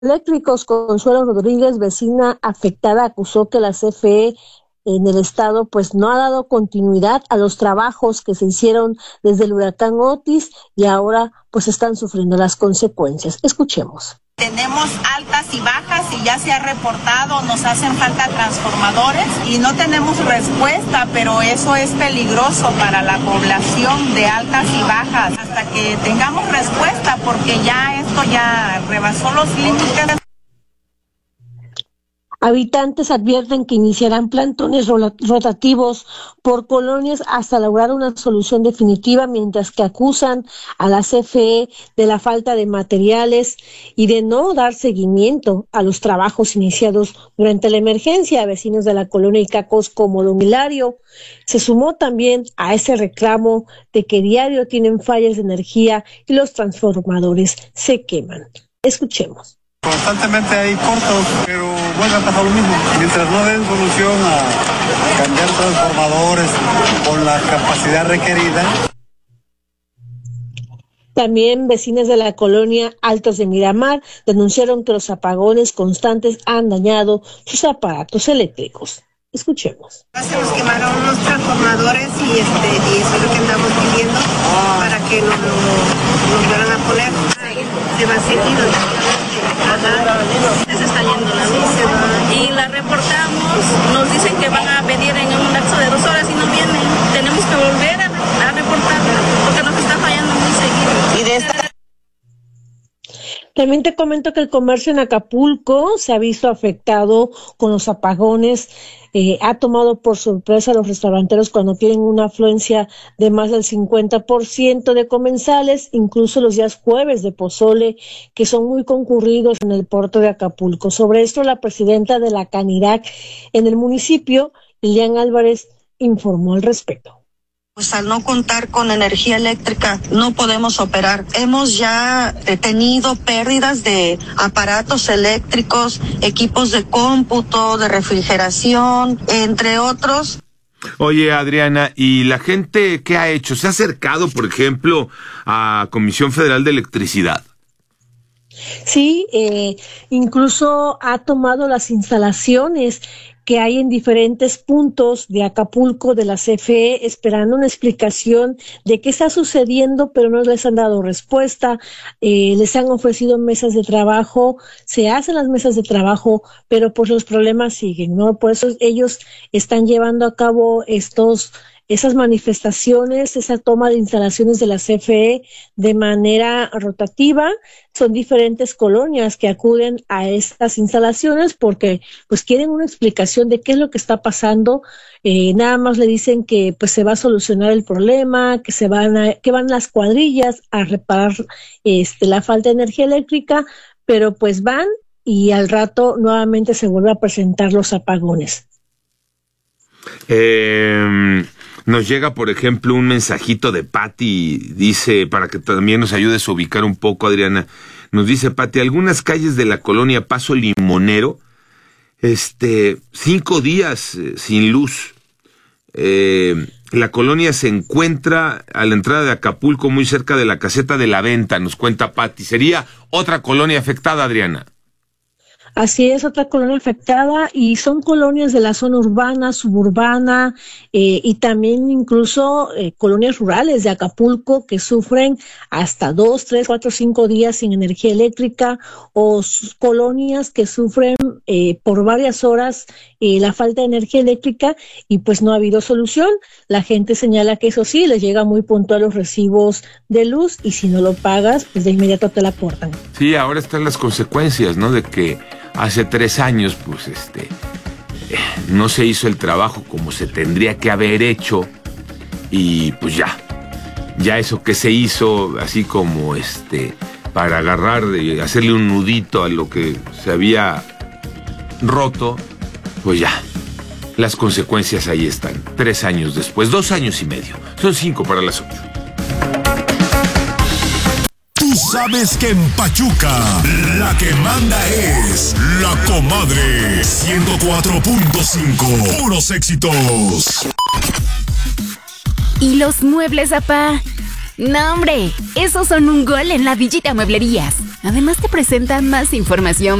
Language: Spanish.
eléctricos. Consuelo Rodríguez, vecina afectada, acusó que la CFE en el estado pues no ha dado continuidad a los trabajos que se hicieron desde el huracán Otis y ahora pues están sufriendo las consecuencias. Escuchemos. Tenemos altas y bajas y ya se ha reportado, nos hacen falta transformadores y no tenemos respuesta, pero eso es peligroso para la población de altas y bajas hasta que tengamos respuesta, porque ya esto ya rebasó los límites. Habitantes advierten que iniciarán plantones rotativos por colonias hasta lograr una solución definitiva, mientras que acusan a la CFE de la falta de materiales y de no dar seguimiento a los trabajos iniciados durante la emergencia. Vecinos de la colonia Icacos como Don Hilario se sumó también a ese reclamo de que diario tienen fallas de energía y los transformadores se queman. Escuchemos. Constantemente hay cortos, pero vuelve a pasar lo mismo. Mientras no den solución a cambiar transformadores con la capacidad requerida. También vecinas de la colonia Altos de Miramar denunciaron que los apagones constantes han dañado sus aparatos eléctricos. Escuchemos. Se nos quemaron unos transformadores y eso es lo que andamos pidiendo para que nos vuelvan a poner. Se va seguido. Se está yendo la luz. Y la reportamos, nos dicen que van a venir en un lapso de 2 horas y no vienen. Tenemos que volver a reportarla porque nos está fallando muy seguido. Y de esta... También te comento que el comercio en Acapulco se ha visto afectado con los apagones. Ha tomado por sorpresa a los restauranteros cuando tienen una afluencia de más del 50% de comensales, incluso los días jueves de pozole, que son muy concurridos en el puerto de Acapulco. Sobre esto, la presidenta de la Canirac en el municipio, Lilian Álvarez, informó al respecto. Pues al no contar con energía eléctrica no podemos operar. Hemos ya tenido pérdidas de aparatos eléctricos, equipos de cómputo, de refrigeración, entre otros. Oye, Adriana, ¿y la gente qué ha hecho? ¿Se ha acercado, por ejemplo, a Comisión Federal de Electricidad? Sí, incluso ha tomado las instalaciones que hay en diferentes puntos de Acapulco, de la CFE, esperando una explicación de qué está sucediendo, pero no les han dado respuesta. Les han ofrecido mesas de trabajo, se hacen las mesas de trabajo, pero pues los problemas siguen, ¿no? Por eso ellos están llevando a cabo esas manifestaciones, esa toma de instalaciones de la CFE de manera rotativa. Son diferentes colonias que acuden a estas instalaciones porque pues quieren una explicación de qué es lo que está pasando. Nada más le dicen que pues se va a solucionar el problema, que van las cuadrillas a reparar la falta de energía eléctrica, pero pues van y al rato nuevamente se vuelve a presentar los apagones. Nos llega, por ejemplo, un mensajito de Pati, dice, para que también nos ayudes a ubicar un poco, Adriana, nos dice Pati, algunas calles de la colonia Paso Limonero, 5 días sin luz. La colonia se encuentra a la entrada de Acapulco, muy cerca de la caseta de la venta, nos cuenta Pati. ¿Sería otra colonia afectada, Adriana? Así es, otra colonia afectada, y son colonias de la zona urbana, suburbana, y también incluso colonias rurales de Acapulco que sufren hasta 2, 3, 4, 5 días sin energía eléctrica, o colonias que sufren por varias horas la falta de energía eléctrica y pues no ha habido solución. La gente señala que eso sí, les llega muy puntual los recibos de luz y si no lo pagas, pues de inmediato te la cortan. Sí, ahora están las consecuencias, ¿no? De que hace 3 años, pues, no se hizo el trabajo como se tendría que haber hecho y pues ya eso que se hizo, así como para agarrar y hacerle un nudito a lo que se había roto, pues ya, las consecuencias ahí están. 3 años después, 2 años y medio, son 5 para las 8. Tú sabes que en Pachuca la que manda es La Comadre 104.5. Puros éxitos. ¿Y los muebles, apá? No, hombre, esos son un gol en la Villita Mueblerías. Además te presenta más información